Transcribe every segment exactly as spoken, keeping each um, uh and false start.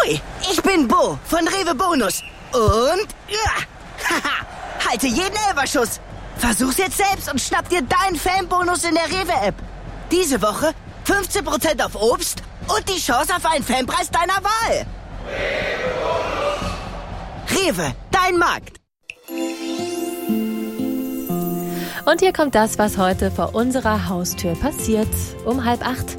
Hi, ich bin Bo von Rewe Bonus. Und ja, haha, halte jeden Elferschuss. Versuch's jetzt selbst und schnapp dir deinen Fanbonus in der Rewe-App. Diese Woche fünfzehn Prozent auf Obst und die Chance auf einen Fanpreis deiner Wahl. Rewe Bonus. Rewe, dein Markt. Und hier kommt das, was heute vor unserer Haustür passiert. Um halb acht.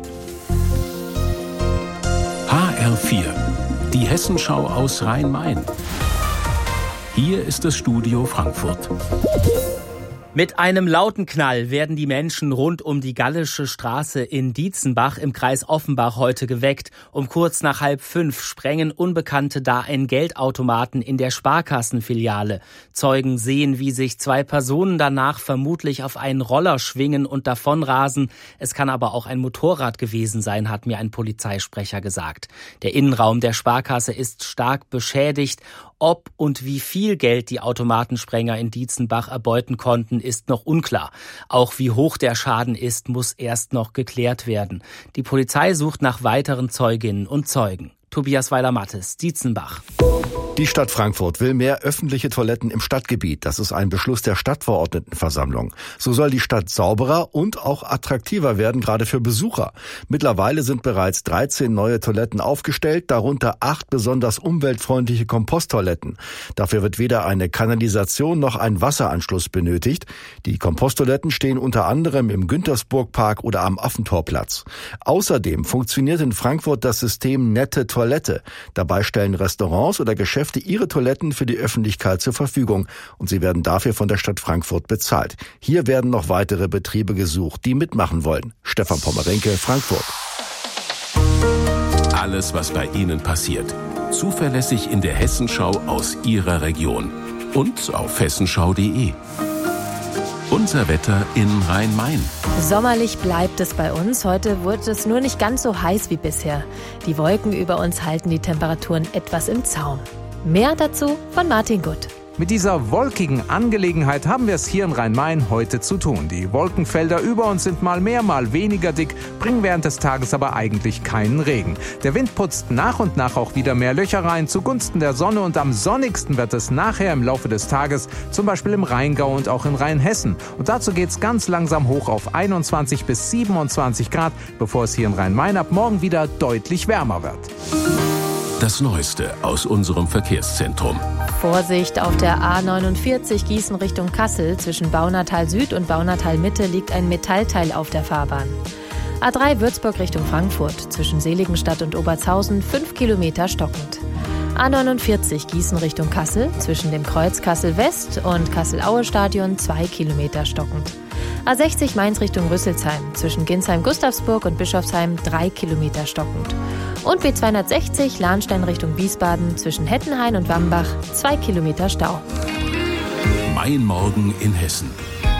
H R vier, die Hessenschau aus Rhein-Main. Hier ist das Studio Frankfurt. Mit einem lauten Knall werden die Menschen rund um die Gallische Straße in Dietzenbach im Kreis Offenbach heute geweckt. Um kurz nach halb fünf sprengen Unbekannte da einen Geldautomaten in der Sparkassenfiliale. Zeugen sehen, wie sich zwei Personen danach vermutlich auf einen Roller schwingen und davonrasen. Es kann aber auch ein Motorrad gewesen sein, hat mir ein Polizeisprecher gesagt. Der Innenraum der Sparkasse ist stark beschädigt. Ob und wie viel Geld die Automatensprenger in Dietzenbach erbeuten konnten, ist noch unklar. Auch wie hoch der Schaden ist, muss erst noch geklärt werden. Die Polizei sucht nach weiteren Zeuginnen und Zeugen. Tobias Weiler-Mattes, Dietzenbach. Die Stadt Frankfurt will mehr öffentliche Toiletten im Stadtgebiet. Das ist ein Beschluss der Stadtverordnetenversammlung. So soll die Stadt sauberer und auch attraktiver werden, gerade für Besucher. Mittlerweile sind bereits dreizehn neue Toiletten aufgestellt, darunter acht besonders umweltfreundliche Komposttoiletten. Dafür wird weder eine Kanalisation noch ein Wasseranschluss benötigt. Die Komposttoiletten stehen unter anderem im Güntersburg-Park oder am Affentorplatz. Außerdem funktioniert in Frankfurt das System Nette Toilette. Dabei stellen Restaurants oder Geschäfte ihre Toiletten für die Öffentlichkeit zur Verfügung und sie werden dafür von der Stadt Frankfurt bezahlt. Hier werden noch weitere Betriebe gesucht, die mitmachen wollen. Stefan Pommerenke, Frankfurt. Alles, was bei Ihnen passiert. Zuverlässig in der Hessenschau aus Ihrer Region. Und auf hessenschau punkt de. Unser Wetter in Rhein-Main. Sommerlich bleibt es bei uns. Heute wird es nur nicht ganz so heiß wie bisher. Die Wolken über uns halten die Temperaturen etwas im Zaum. Mehr dazu von Martin Gutt. Mit dieser wolkigen Angelegenheit haben wir es hier in Rhein-Main heute zu tun. Die Wolkenfelder über uns sind mal mehr, mal weniger dick, bringen während des Tages aber eigentlich keinen Regen. Der Wind putzt nach und nach auch wieder mehr Löcher rein zugunsten der Sonne und am sonnigsten wird es nachher im Laufe des Tages, zum Beispiel im Rheingau und auch in Rheinhessen. Und dazu geht es ganz langsam hoch auf einundzwanzig bis siebenundzwanzig Grad, bevor es hier in Rhein-Main ab morgen wieder deutlich wärmer wird. Das Neueste aus unserem Verkehrszentrum. Vorsicht auf der A neunundvierzig Gießen Richtung Kassel. Zwischen Baunatal Süd und Baunatal Mitte liegt ein Metallteil auf der Fahrbahn. A drei Würzburg Richtung Frankfurt. Zwischen Seligenstadt und Obertshausen fünf Kilometer stockend. A neunundvierzig Gießen Richtung Kassel. Zwischen dem Kreuz Kassel West und Kassel-Aue-Stadion zwei Kilometer stockend. A sechzig Mainz Richtung Rüsselsheim. Zwischen Ginsheim-Gustavsburg und Bischofsheim drei Kilometer stockend. Und B zweihundertsechzig Lahnstein Richtung Wiesbaden. Zwischen Hettenhain und Wambach zwei Kilometer Stau. Mein Morgen in Hessen.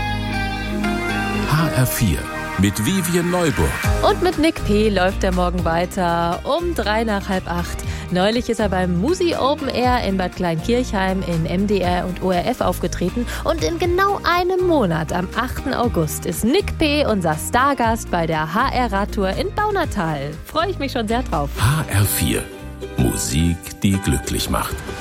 H R vier mit Vivian Neuburg. Und mit Nick P. läuft der Morgen weiter um drei nach halb acht. Neulich ist er beim Musi Open Air in Bad Kleinkirchheim in M D R und O R F aufgetreten. Und in genau einem Monat, am achten August, ist Nick P. unser Stargast bei der H R-Radtour in Baunatal. Freue ich mich schon sehr drauf. H R vier. Musik, die glücklich macht.